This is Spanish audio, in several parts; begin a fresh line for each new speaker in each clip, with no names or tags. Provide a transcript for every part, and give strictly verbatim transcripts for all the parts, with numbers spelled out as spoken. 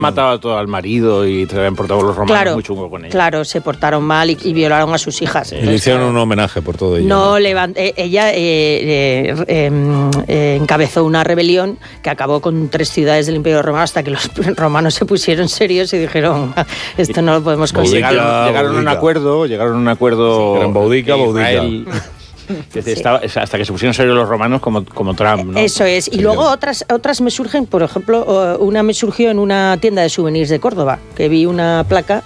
Matado a todo al marido y se habían portado los romanos claro, muy chungo con ella.
Claro, se portaron mal y, y violaron a sus hijas.
Sí. Y le hicieron un homenaje por todo ello.
No, levant, eh, ella eh, eh, eh, eh, encabezó una rebelión que acabó con tres ciudades del Imperio Romano hasta que los romanos se pusieron serios y dijeron, esto no lo podemos conseguir.
Llegaron, llegaron a un acuerdo, llegaron a un acuerdo...
Sí, eran Boudica, Boudica.
Estaba, hasta que se pusieron serios los romanos como, como Trump, ¿no?
Eso es. Y sí, luego otras, otras me surgen, por ejemplo, una me surgió en una tienda de souvenirs de Córdoba, que vi una placa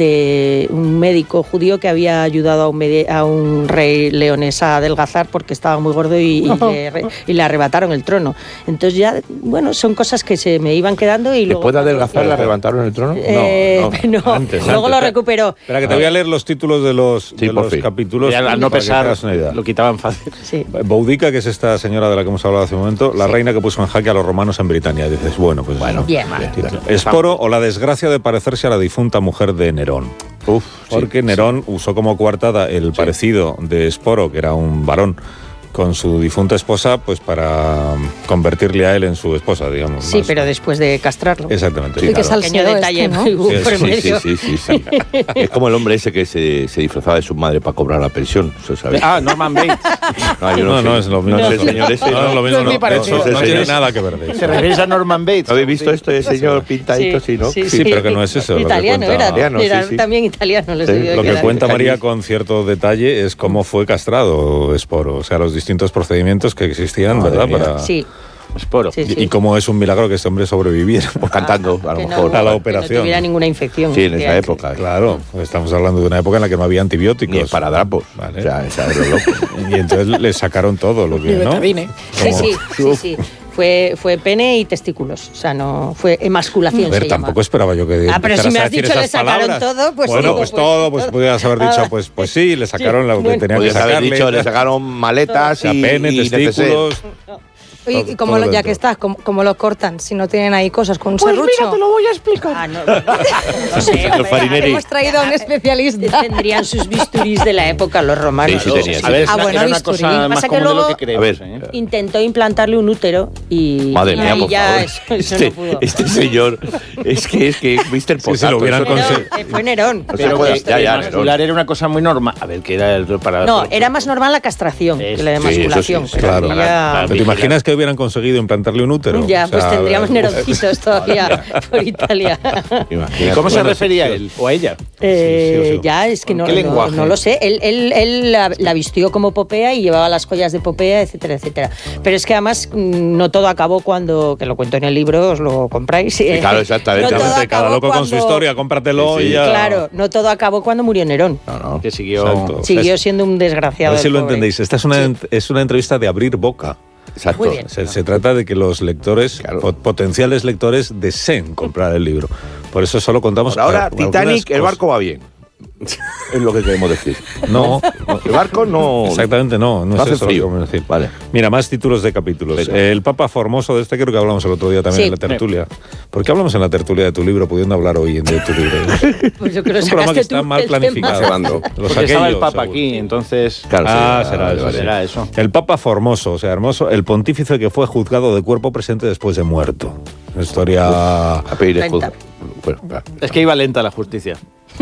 de un médico judío que había ayudado a un, a un rey leonés a adelgazar porque estaba muy gordo y, y, le, y le arrebataron el trono. Entonces ya, bueno, son cosas que se me iban quedando y luego...
¿Después de adelgazar le arrebataron el trono?
Eh, no, no,
antes,
luego
antes.
lo recuperó.
Espera, que te voy a leer los títulos de los,
sí,
de los capítulos.
Ya, al no pesar, lo quitaban fácil.
Sí.
Boudica, que es esta señora de la que hemos hablado hace un momento, la sí. reina que puso en jaque a los romanos en Britania. Dices, bueno, pues...
Bueno, bien.
bien. Esporo o la desgracia de parecerse a la difunta mujer de Nerón.
Uf,
porque
sí,
Nerón
sí.
usó como coartada el sí. parecido de Esporo, que era un varón, con su difunta esposa, pues para convertirle a él en su esposa, digamos.
Sí,
más,
pero después de castrarlo.
Exactamente.
Sí,
sí,
que
claro.
pequeño detalle, ¿no?
Sí, sí, sí, sí, sí. Es como el hombre ese que se, se disfrazaba de su madre para cobrar la pensión, ¿se sabe?
Ah, Norman Bates.
No, no, no, no es lo mismo.
No, no, señor ese,
no, no, lo mismo, no, no, eso, no tiene nada que ver de eso.
Se refiere a Norman Bates.
¿Habéis visto esto de señor pintadito, sí, ¿no?
Sí, sí, pero que no es eso.
Italiano
lo que
era,
italiano,
era
sí, sí.
también italiano.
Lo que, que cuenta María con cierto detalle es cómo fue castrado Esporo, o sea, los distintos procedimientos que existían,
Madre
¿verdad?
Mía.
Para...
Sí.
Esporo.
Sí, sí.
Y, y cómo es un milagro que este hombre sobreviviera.
Pues cantando, a lo
que
mejor.
No,
a la
que
operación.
no tuviera ninguna infección.
Sí, en esa época.
Claro, estamos hablando de una época en la que no había antibióticos.
Ni esparadrapos.
Vale.
O sea, esa es lo loco.
Y entonces le sacaron todo lo que, ¿no?
Sí, sí, sí, sí. Fue, fue pene y testículos, o sea, no fue emasculación.
A ver,
se
tampoco
llama.
esperaba yo que
Ah, pero si me has dicho le sacaron
palabras.
todo, pues
bueno,
todo,
pues
pues
todo, pues
todo.
podrías haber dicho, pues, pues sí, le sacaron
Sí,
lo que
bueno.
tenía que
Podrías haber
sacarle.
dicho, le sacaron maletas
O sea,
y,
pene,
y
testículos.
Oye, y como lo, ya que estás, ¿cómo, ¿cómo lo cortan? Si no tienen ahí cosas con un
Pues
serrucho.
mira, te lo voy a explicar. Ah, no, no, no sé,
Los farineri.
Hemos traído a un especialista.
Tendrían sus bisturís de la época los romanos.
Sí, sí, tenía, sí.
A ver,
Ah,
era,
bueno,
era una
bisturí.
cosa más
Pasa que
común de lo
luego-
que creemos.
A ver.
¿eh?
Intentó implantarle un útero y,
Madre
y
mía,
ahí
por
ya
favor.
eso, eso
este,
no pudo.
este señor, es que es que mister
Sí, si lo
Potato.
hubieran
eso-
Nerón,
conseguido.
eh, fue Nerón.
O sea,
Pero
puede-
que
ya, ya,
emascular era una cosa muy normal. A ver, que era el para...
No, era más normal la castración que la
Sí, eso
emasculación.
sí,
pero
claro.
aquí ya-
Claro.
¿Pero te imaginas que hubieran conseguido implantarle un útero?
Ya,
O sea,
pues tendríamos neroncitos todavía por Italia.
Imagínate.
¿Cómo se
Bueno,
refería
sí,
a él o a ella?
Eh,
Sí, sí, sí.
Ya, es que
¿Con
no,
qué
no,
lenguaje?
no lo sé. Él, él, él la, la vistió como Popea y llevaba las joyas de Popea, etcétera, etcétera. Pero es que además mm, no todo acabó cuando, que lo cuento en el libro, os lo compráis.
Sí, claro, exactamente.
No todo
Exactamente, cada
acabó
loco con su
cuando-
historia, cómpratelo
Sí, sí.
y ya.
Claro, no todo acabó cuando murió Nerón.
No, no.
Que siguió...
Exacto. O sea,
Siguió
es-
siendo un
A
desgraciado.
ver si
el
lo
pobre.
entendéis. Esta es una, es una entrevista de abrir boca.
Exacto.
Muy bien.
Se, se trata de que los lectores,
Claro.
po- potenciales lectores, deseen comprar el libro. Por eso solo contamos...
Por ahora,
a- algunas
Titanic, el
cosas.
barco va bien. Es lo que queremos decir.
No,
El barco no...
exactamente no. No,
No
es
hace
eso lo que
frío.
queremos decir.
Vale.
Mira, más títulos de capítulos.
Venga.
El Papa Formoso, de este creo que hablamos el otro día también
Sí.
en la tertulia. ¿Por qué hablamos en la tertulia de tu libro pudiendo hablar hoy de tu libro?
Pues yo creo
Es
que
un programa que
sacaste
está
tú
mal
el
planificado.
tema.
Llevando.
Los
Porque estaba el
aquellos,
Papa
seguro.
aquí, entonces...
Claro,
Ah,
sí,
será
vale,
eso.
vale.
Será eso.
El Papa Formoso, o sea, hermoso, el pontífice que fue juzgado de cuerpo presente después de muerto. Una historia...
A pedir
Lenta.
escudo. Bueno, claro.
Es que iba lenta la justicia.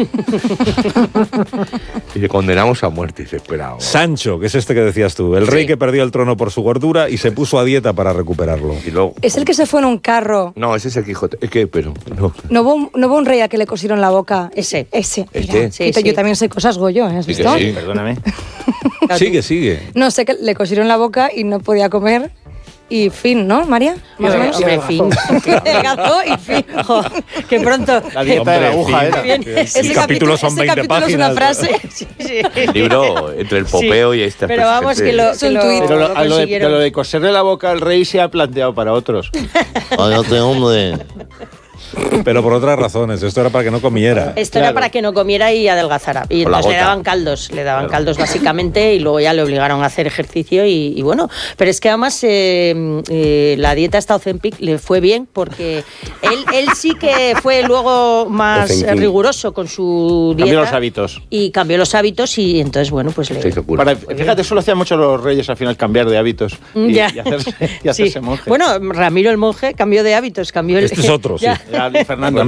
Y le condenamos a muerte y se espera.
Sancho, que es este que decías tú, el rey
Sí.
que perdió el trono por su gordura y se puso a dieta para recuperarlo.
Y luego...
Es el que se fue en un carro.
No, ese es el Quijote. Es que, pero... No.
¿No hubo, un, no hubo un rey a que le cosieron la boca?
Ese.
Ese.
Este.
Mira,
Sí,
Quito,
sí.
Yo también sé cosas, Goyo, ¿eh? ¿Has
Sí que
visto?
sí.
Perdóname.
Sigue, sigue.
No, sé que le cosieron la boca y no podía comer. Y fin, ¿no, María? Más o menos.
Hombre, fin. Delgado y fin. Jo, que pronto.
La dieta de la
Hombre,
aguja
fin.
era.
Bien,
El
ese
capítulo son
ese
veinte
capítulo es
páginas.
una frase. Sí, sí.
Libro entre el popeo
Sí.
y este...
Pero vamos, que lo,
Es
que
un
lo,
tuit.
Pero lo,
lo
a lo de,
consiguieron.
de lo de coserle la boca al rey se ha planteado para otros.
Cállate, hombre.
Pero por otras razones, esto era para que no comiera.
Esto era
Claro.
para que no comiera y adelgazara. Y
Con la
entonces le
gota.
daban caldos, le daban caldos básicamente y luego ya le obligaron a hacer ejercicio y, y bueno. Pero es que además eh, eh, la dieta esta Ozempic le fue bien porque él, él sí que fue luego más
Ozempic.
riguroso con su dieta.
Cambió los hábitos.
Y cambió los hábitos y entonces, bueno, pues le...
Se hizo cura.
Para, fíjate, eso lo hacían mucho los reyes al final, cambiar de hábitos y,
Ya.
y hacerse, y
Sí.
hacerse monje.
Bueno, Ramiro el monje cambió de hábitos, cambió el...
Este es otro, sí.
Ya.
Ya, Fernando.